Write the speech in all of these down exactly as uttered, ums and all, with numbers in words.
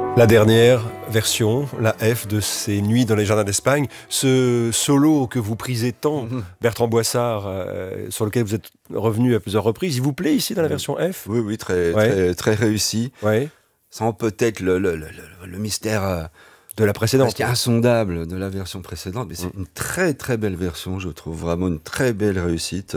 La dernière version, la F de ces Nuits dans les jardins d'Espagne, ce solo que vous prisez tant, mmh. Bertrand Boissard, euh, sur lequel vous êtes revenu à plusieurs reprises, il vous plaît ici dans la version F ? Oui, oui, très, ouais. très, très réussi. Ouais. Sans peut-être le, le, le, le, le mystère euh, de la précédente, ouais. insondable de la version précédente, mais c'est mmh. une très très belle version, je trouve vraiment une très belle réussite.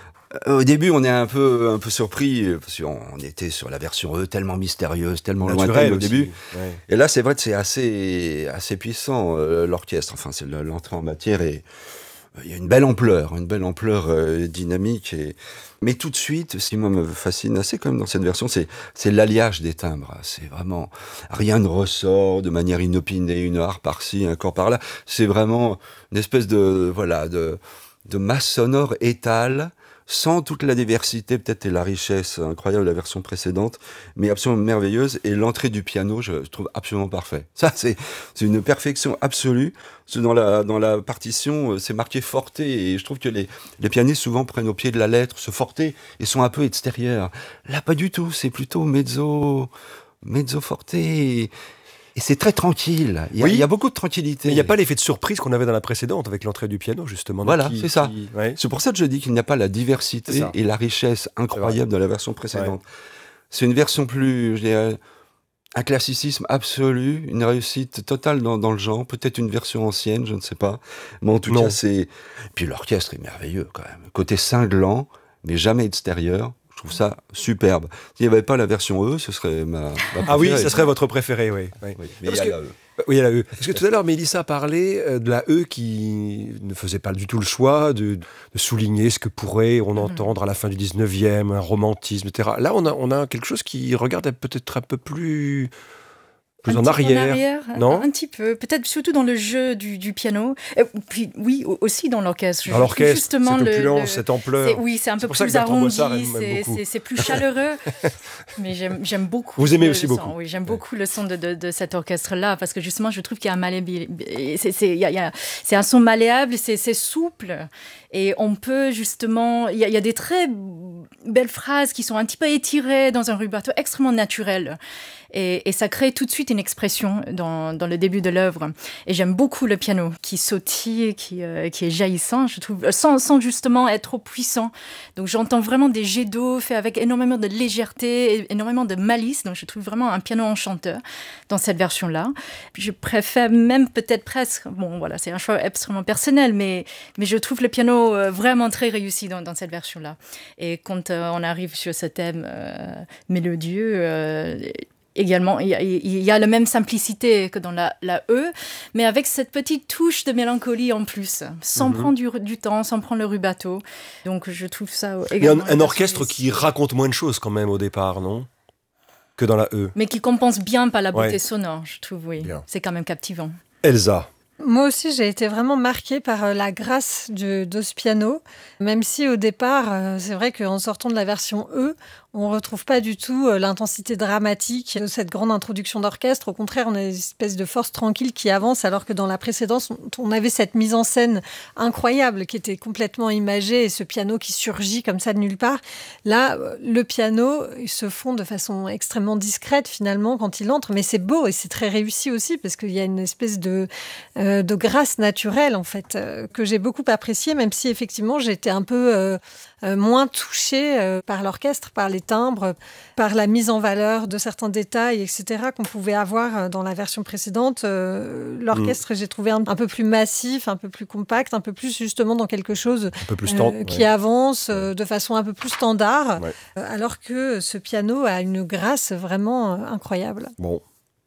Au début, on est un peu, un peu surpris, parce qu'on était sur la version E, tellement mystérieuse, tellement lointaine au début. Ouais. Et là, c'est vrai que c'est assez, assez puissant, euh, l'orchestre. Enfin, c'est l'entrée en matière et il y a une belle ampleur, une belle ampleur euh, dynamique. Et... Mais tout de suite, ce qui moi me fascine assez quand même dans cette version, c'est, c'est l'alliage des timbres. C'est vraiment, rien ne ressort de manière inopinée, une harpe par-ci, un corps par-là. C'est vraiment une espèce de, voilà, de, de masse sonore étale, sans toute la diversité, peut-être, et la richesse incroyable de la version précédente, mais absolument merveilleuse. Et l'entrée du piano, je trouve absolument parfait. Ça, c'est, c'est une perfection absolue. Dans la, dans la partition, c'est marqué forte, et je trouve que les, les pianistes souvent prennent au pied de la lettre ce forte et sont un peu extérieurs. Là, pas du tout. C'est plutôt mezzo, mezzo forte. Et c'est très tranquille. Il y a, oui. il y a beaucoup de tranquillité. Il n'y a pas l'effet de surprise qu'on avait dans la précédente avec l'entrée du piano, justement. Voilà, qui, c'est ça. Qui... Ouais. C'est pour ça que je dis qu'il n'y a pas la diversité et la richesse incroyable de la version précédente. Ouais. C'est une version plus, je dirais, un classicisme absolu, une réussite totale dans, dans le genre. Peut-être une version ancienne, je ne sais pas. Mais en tout non. cas, c'est... Puis l'orchestre est merveilleux, quand même. Côté cinglant, mais jamais extérieur. Je trouve ça superbe. S'il n'y avait pas la version E, ce serait ma, ma préférée. Ah oui, ce serait votre préférée, oui. oui. oui mais il y a que, la E. Oui, il y a la E. Parce que tout à l'heure, Mélissa parlait de la E qui ne faisait pas du tout le choix de, de souligner ce que pourrait on entendre à la fin du dix-neuvième, un romantisme, et cetera. Là, on a, on a quelque chose qui regarde peut-être un peu plus... Plus un en arrière, en arrière, non un, un petit peu, peut-être surtout dans le jeu du, du piano, et puis oui, aussi dans l'orchestre. Dans l'orchestre, justement cette opulence, le, cette ampleur. C'est, oui, c'est un peu plus arrondi, c'est, c'est, c'est plus chaleureux, mais j'aime, j'aime beaucoup. Vous aimez le, aussi le beaucoup. Son, oui, j'aime ouais. beaucoup le son de, de, de cet orchestre-là, parce que justement, je trouve qu'il y a un malléable, c'est, c'est, y a, y a, c'est un son malléable, c'est, c'est souple, et on peut justement, il y, y a des très belles phrases qui sont un petit peu étirées dans un rubato extrêmement naturel. Et, et ça crée tout de suite une expression dans, dans le début de l'œuvre. Et j'aime beaucoup le piano qui sautille, qui, euh, qui est jaillissant, je trouve, sans, sans justement être trop puissant. Donc j'entends vraiment des jets d'eau faits avec énormément de légèreté, et énormément de malice. Donc je trouve vraiment un piano enchanteur dans cette version-là. Je préfère même peut-être presque, bon voilà, c'est un choix extrêmement personnel, mais, mais je trouve le piano vraiment très réussi dans, dans cette version-là. Et quand euh, on arrive sur ce thème euh, mélodieux, euh, également, il y, a, il y a la même simplicité que dans la, la E, mais avec cette petite touche de mélancolie en plus, sans mm-hmm. prendre du, du temps, sans prendre le rubato. Donc je trouve ça également... Il y a un, un orchestre qui raconte moins de choses quand même au départ, non ? Que dans la E. Mais qui compense bien par la beauté ouais. sonore, je trouve, oui. Bien. C'est quand même captivant. Elsa. Moi aussi, j'ai été vraiment marquée par la grâce de, de ce piano, même si au départ, c'est vrai qu'en sortant de la version E, on ne retrouve pas du tout l'intensité dramatique de cette grande introduction d'orchestre. Au contraire, on a une espèce de force tranquille qui avance, alors que dans la précédente, on avait cette mise en scène incroyable qui était complètement imagée et ce piano qui surgit comme ça de nulle part. Là, le piano il se fond de façon extrêmement discrète finalement quand il entre, mais c'est beau et c'est très réussi aussi parce qu'il y a une espèce de, euh, de grâce naturelle en fait, euh, que j'ai beaucoup appréciée, même si effectivement j'étais un peu euh, euh, moins touchée euh, par l'orchestre, par les timbres, par la mise en valeur de certains détails, et cetera, qu'on pouvait avoir dans la version précédente. Euh, l'orchestre, mmh. j'ai trouvé un, un peu plus massif, un peu plus compact, un peu plus justement dans quelque chose un peu plus stand- euh, qui ouais. avance euh, de façon un peu plus standard, ouais. euh, alors que ce piano a une grâce vraiment euh, incroyable. Bon.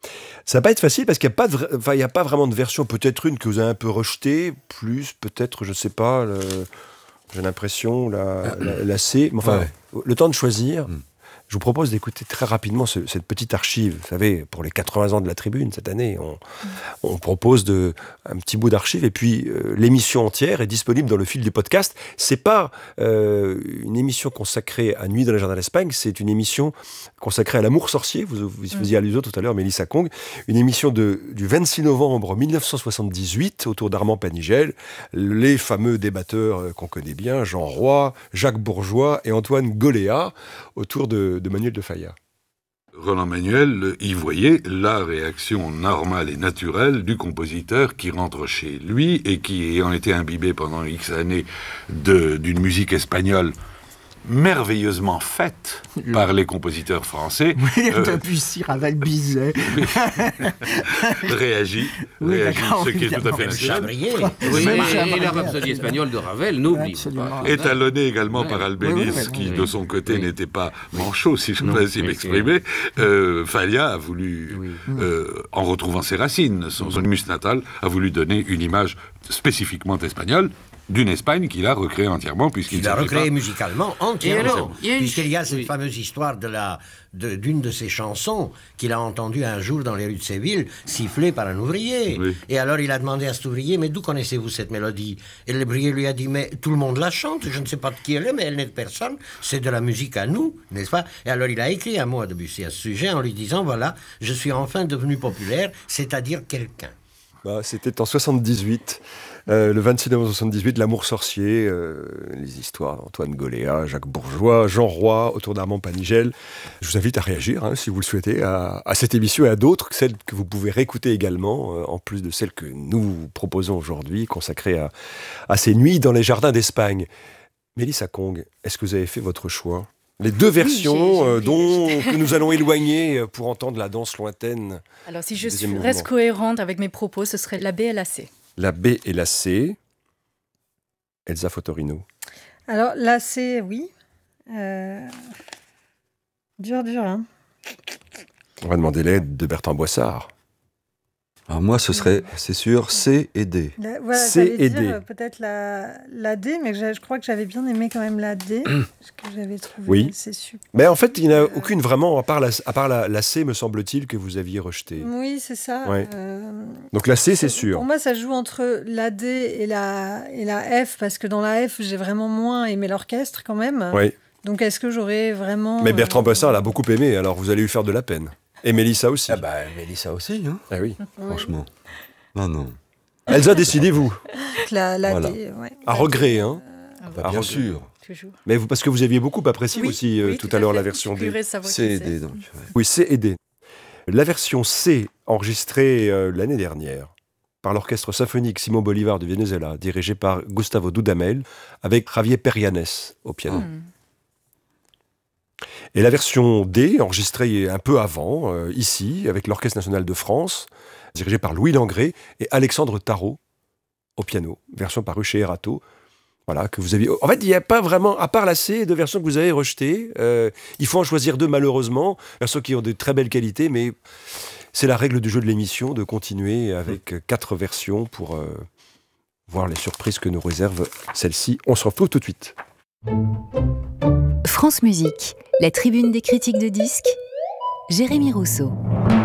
Ça va pas être facile parce qu'il n'y a, vra... enfin, a pas vraiment de version, peut-être une que vous avez un peu rejetée, plus peut-être, je sais pas, le... j'ai l'impression, la, la, la C. Mais enfin, ouais. le temps de choisir, mm. je vous propose d'écouter très rapidement ce, cette petite archive. Vous savez, pour les quatre-vingts ans de la Tribune, cette année, on, mm. on propose de, un petit bout d'archive. Et puis, euh, l'émission entière est disponible dans le fil du podcast. C'est pas euh, une émission consacrée à Nuit dans les jardins d'Espagne, c'est une émission consacrée à l'amour sorcier. Vous, vous faisiez allusion tout à l'heure, Mélissa Kong. Une émission de, du vingt-six novembre mille neuf cent soixante-dix-huit, autour d'Armand Panigel. Les fameux débatteurs euh, qu'on connaît bien, Jean Roy, Jacques Bourgeois et Antoine Goléa, autour de, de Manuel de Falla. Roland Manuel y voyait la réaction normale et naturelle du compositeur qui rentre chez lui et qui, ayant été imbibé pendant X années de, d'une musique espagnole merveilleusement faite Le... par les compositeurs français. Oui, euh, depuis si Ravel Bizet. réagit, oui, réagit, ce qui est tout à fait naturel. Oui, et, et la Rhapsodie espagnole de Ravel, n'oublie pas. Étalonné également oui. par Albéniz, oui, oui, qui oui, de son côté oui. n'était pas manchot, si je peux ainsi m'exprimer. Euh, Falla a voulu, oui. euh, en retrouvant ses racines, son, son humus natal, a voulu donner une image spécifiquement espagnole, d'une Espagne qu'il a recréée entièrement, puisqu'il il a recréé pas... musicalement entièrement, alors, puisqu'il y a cette oui. fameuse histoire de la, de, d'une de ses chansons qu'il a entendue un jour dans les rues de Séville, sifflée par un ouvrier. Oui. Et alors il a demandé à cet ouvrier, mais d'où connaissez-vous cette mélodie? Et l'ouvrier lui a dit, mais tout le monde la chante, je ne sais pas de qui elle est, mais elle n'est de personne, c'est de la musique à nous, n'est-ce pas? Et alors il a écrit un mot à Debussy à ce sujet en lui disant, voilà, je suis enfin devenu populaire, c'est-à-dire quelqu'un. Bah, c'était en soixante-dix-huit. Euh, le vingt-six novembre soixante-dix-huit, L'amour sorcier, euh, les histoires d'Antoine Goléa, Jacques Bourgeois, Jean Roy, autour d'Armand Panigel. Je vous invite à réagir, hein, si vous le souhaitez, à, à cette émission et à d'autres, celles que vous pouvez réécouter également, euh, en plus de celles que nous vous proposons aujourd'hui, consacrées à, à ces nuits dans les jardins d'Espagne. Mélissa Kong, est-ce que vous avez fait votre choix ? Les deux versions oui, j'ai, j'ai, dont que nous allons éloigner pour entendre la danse lointaine. Alors si je suis, reste cohérente avec mes propos, ce serait la B et la C. La B et la C. Elsa Fotorino. Alors la C, oui. Euh... Dur, dur, hein. On va demander l'aide de Bertrand Boissard. Alors moi, ce serait, c'est sûr, C et D. La, voilà, C et dire, D. Euh, peut-être la, la D, mais je, je crois que j'avais bien aimé quand même la D, parce que j'avais trouvé oui. c'est super. Mais en fait, il n'y en a euh... aucune vraiment, à part, la, à part la, la C, me semble-t-il, que vous aviez rejetée. Oui, c'est ça. Ouais. Euh... Donc la C, c'est sûr. Pour moi, ça joue entre la D et la, et la F, parce que dans la F, j'ai vraiment moins aimé l'orchestre quand même. Oui. Donc est-ce que j'aurais vraiment... Mais Bertrand Boissard l'a beaucoup aimé, alors vous allez lui faire de la peine. Et Mélissa aussi. Ah bah, Mélissa aussi, hein. Ah oui. Franchement. Non, non. Elsa, décidez-vous. La, la voilà. D, ouais. À regret, hein. Ah bah, bien sûr. Toujours. Mais vous, parce que vous aviez beaucoup apprécié oui, aussi euh, oui, tout, tout à l'heure fait. la version D. C et D, donc. Ouais. Oui, C et D. La version C, enregistrée euh, l'année dernière par l'orchestre symphonique Simon Bolivar de Venezuela, dirigé par Gustavo Dudamel, avec Javier Perianes au piano. Mm. Et la version D, enregistrée un peu avant, euh, ici, avec l'Orchestre national de France, dirigé par Louis Langrée et Alexandre Tarot au piano, version parue chez Erato. Voilà, que vous aviez... En fait, il n'y a pas vraiment, à part la C, deux versions que vous avez rejetées. Euh, il faut en choisir deux, malheureusement. Versions qui ont de très belles qualités, mais c'est la règle du jeu de l'émission de continuer avec quatre versions pour euh, voir les surprises que nous réserve celle-ci. On se retrouve tout de suite. France Musique, la tribune des critiques de disques, Jérémy Rousseau.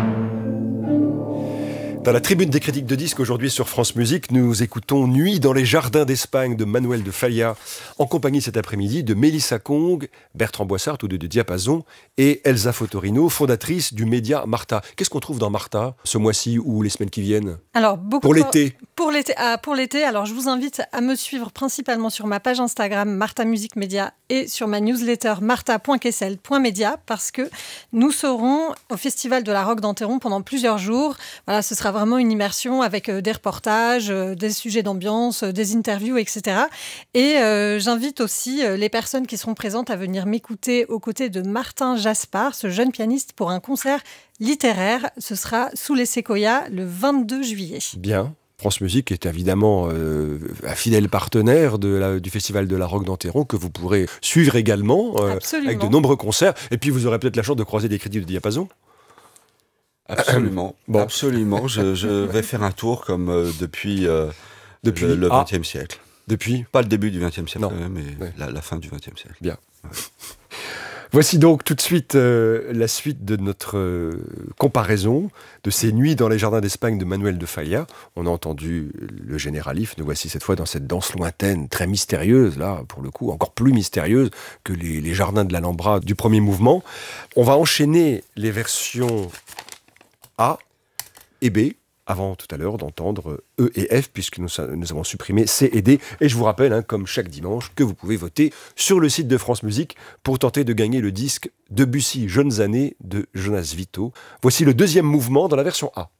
Dans la tribune des critiques de disques, aujourd'hui sur France Musique, nous écoutons Nuit dans les jardins d'Espagne de Manuel de Falla, en compagnie cet après-midi de Mélissa Kong, Bertrand Boissard, tous deux de Diapason, et Elsa Fotorino, fondatrice du média Martha. Qu'est-ce qu'on trouve dans Martha ce mois-ci ou les semaines qui viennent ? Alors, beaucoup Pour l'été. Pour l'été, ah, pour l'été, alors je vous invite à me suivre principalement sur ma page Instagram Martha Musique Média et sur ma newsletter martha point kessel point media parce que nous serons au Festival de la Roque d'Enterron pendant plusieurs jours. Voilà, ce sera vraiment une immersion avec euh, des reportages, euh, des sujets d'ambiance, euh, des interviews, et cetera. Et euh, j'invite aussi euh, les personnes qui seront présentes à venir m'écouter aux côtés de Martin Jaspard, ce jeune pianiste, pour un concert littéraire. Ce sera sous les séquoias le vingt-deux juillet. Bien. France Musique est évidemment euh, un fidèle partenaire de la, du Festival de la Roque d'Enterron que vous pourrez suivre également euh, avec de nombreux concerts. Et puis vous aurez peut-être la chance de croiser des critiques de Diapason. Absolument, bon. absolument. Je, je vais faire un tour comme euh, depuis, euh, depuis le, le vingtième ah, siècle. Depuis Pas le début du vingtième siècle, non. mais ouais. la, la fin du vingtième siècle. Bien. Ouais. Voici donc tout de suite euh, la suite de notre euh, comparaison de ces nuits dans les jardins d'Espagne de Manuel de Falla. On a entendu le généralif, nous voici cette fois dans cette danse lointaine, très mystérieuse, là, pour le coup, encore plus mystérieuse que les, les jardins de l'Alhambra du premier mouvement. On va enchaîner les versions A et B avant tout à l'heure d'entendre E et F, puisque nous, nous avons supprimé C et D. Et je vous rappelle, hein, comme chaque dimanche, que vous pouvez voter sur le site de France Musique pour tenter de gagner le disque Debussy Jeunes années de Jonas Vito. Voici le deuxième mouvement dans la version A.